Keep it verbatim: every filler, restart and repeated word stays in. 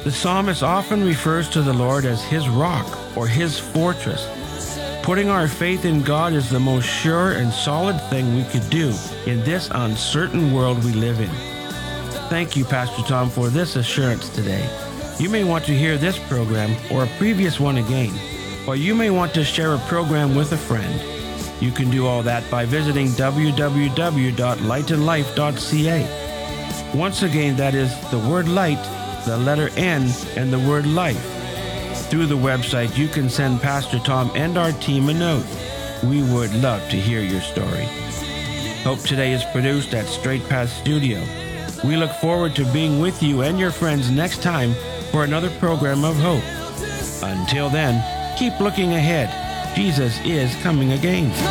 The psalmist often refers to the Lord as his rock or his fortress. Putting our faith in God is the most sure and solid thing we could do in this uncertain world we live in. Thank you, Pastor Tom, for this assurance today. You may want to hear this program or a previous one again, or you may want to share a program with a friend. You can do all that by visiting w w w dot light and life dot c a. Once again, that is the word light, the letter N, and the word life. Through the website, you can send Pastor Tom and our team a note. We would love to hear your story. Hope Today is produced at Straight Path Studio. We look forward to being with you and your friends next time for another program of hope. Until then, keep looking ahead. Jesus is coming again.